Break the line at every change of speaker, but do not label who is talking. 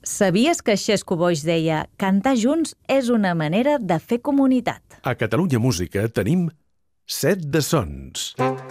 Sabies que Xesco Boix deia «Cantar junts és una manera de fer comunitat»?
A Catalunya Música tenim Set de Sons.